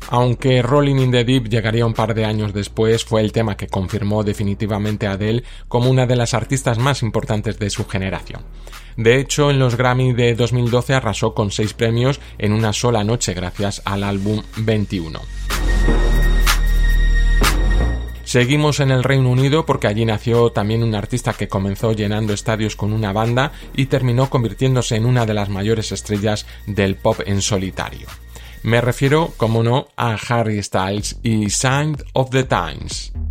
Aunque Rolling in the Deep llegaría un par de años después, fue el tema que confirmó definitivamente a Adele como una de las artistas más importantes de su generación. De hecho, en los Grammy de 2012 arrasó con 6 premios en una sola noche gracias al álbum 21. Seguimos en el Reino Unido porque allí nació también un artista que comenzó llenando estadios con una banda y terminó convirtiéndose en una de las mayores estrellas del pop en solitario. Me refiero, como no, a Harry Styles y Sign of the Times.